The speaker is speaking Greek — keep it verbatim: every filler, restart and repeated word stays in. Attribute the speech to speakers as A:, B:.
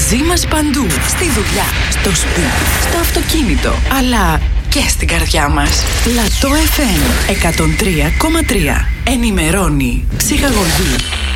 A: Μαζί μας παντού. Στη δουλειά, στο σπίτι, στο αυτοκίνητο, αλλά και στην καρδιά μας. Πλατό εφ εμ εκατόν τρία κόμμα τρία. Ενημερώνει, ψυχαγωγεί